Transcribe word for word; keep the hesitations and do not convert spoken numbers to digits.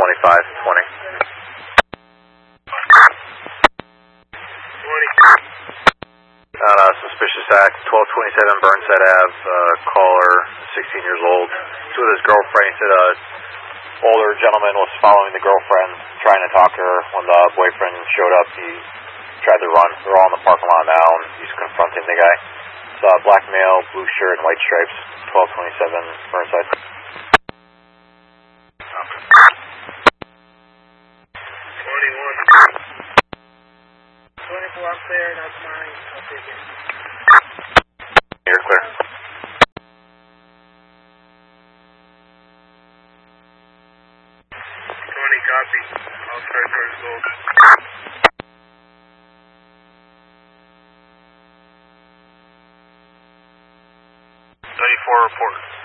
twenty-five twenty. twenty. Uh, suspicious act, twelve twenty-seven Burnside Ave, uh, caller, sixteen years old. He's with his girlfriend. He said an older gentleman was following the girlfriend, trying to talk to her. When the boyfriend showed up, he tried to run. They're all in the parking lot now, and he's confronting the guy. It's uh, black male, blue shirt, and white stripes, twelve twenty-seven Burnside. twenty-one. twenty-four, I'm clear, that's fine. I'll take it. You're clear. twenty, copy. I'll start towards gold. thirty-four, report.